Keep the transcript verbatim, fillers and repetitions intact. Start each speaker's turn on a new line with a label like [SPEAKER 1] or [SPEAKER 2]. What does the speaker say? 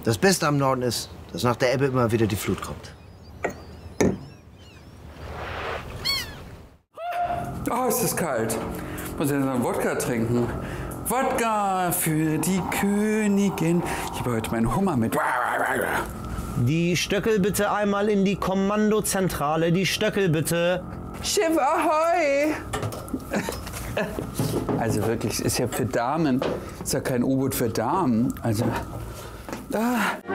[SPEAKER 1] Das Beste am Norden ist, dass nach der Ebbe immer wieder die Flut kommt.
[SPEAKER 2] Oh, ist das kalt. Muss ich jetzt noch Wodka trinken? Wodka für die Königin. Ich habe heute meinen Hummer mit.
[SPEAKER 3] Die Stöckel bitte einmal in die Kommandozentrale. Die Stöckel bitte.
[SPEAKER 2] Schiff Ahoi! Also wirklich, ist ja für Damen. Ist ja kein U-Boot für Damen. Also. Ah.